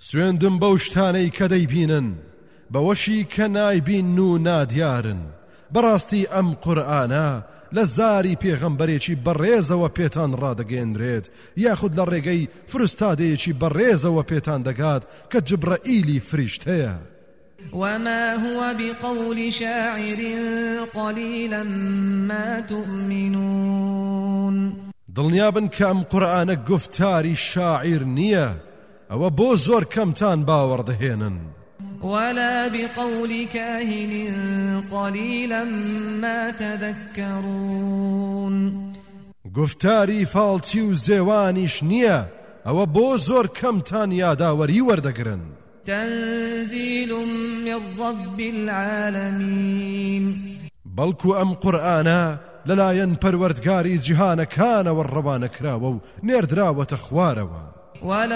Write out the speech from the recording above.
سوێندم بەو شتانەی کە دەیبینن بەوەشی کە نایبین و نادیارن بەڕاستی ئەم قورئانە لە زاری پێغەمبەرێکی بەڕێزەوە پێتان ڕادەگەێنرێت یاخود لە ڕێگەی فرستادەیەکی بەڕێزەوە پێتان دەگات کە جبرەئیلی فریشتەیە وما هو بقول شاعر قليلا ما تؤمنون دڵنیابن کە ئەم قورئانە گفتاری شاعیر نییە ئەوە بۆ زۆر کەمتان باوەڕ دەهێنن ولا بقول كاهن قليلا ما تذكرون گفتاری فالچی و زێوانیش نییە ئەوە بۆ زۆر کەمتان یاداوەری وەردەگرن تنزيل من رب العالمين بەڵکو ئەم قورئانە لەلایەن پەروەردگاری جیهانەکانەوە ڕەوانە کراوە و نێردراوەتە خوارەوە